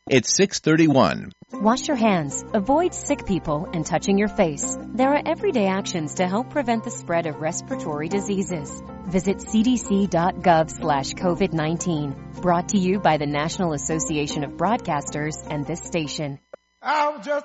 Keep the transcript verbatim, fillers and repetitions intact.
It's six thirty-one. Wash your hands, avoid sick people, and touching your face. There are everyday actions to help prevent the spread of respiratory diseases. Visit cdc.gov slash COVID nineteen. Brought to you by the National Association of Broadcasters and this station. I was just